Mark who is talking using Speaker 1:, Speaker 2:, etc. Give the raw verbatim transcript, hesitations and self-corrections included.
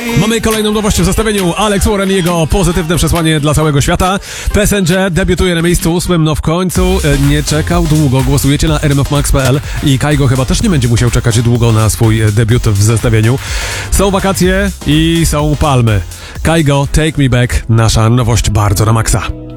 Speaker 1: Mamy kolejną nowość w zestawieniu. Alex Warren i jego pozytywne przesłanie dla całego świata. Passenger debiutuje na miejscu ósmym, no w końcu nie czekał długo. Głosujecie na r m f max kropka p l i Kaigo chyba też nie będzie musiał czekać długo na swój debiut w zestawieniu. Są wakacje i są palmy. Kaigo, Take Me Back, nasza nowość bardzo na maksa.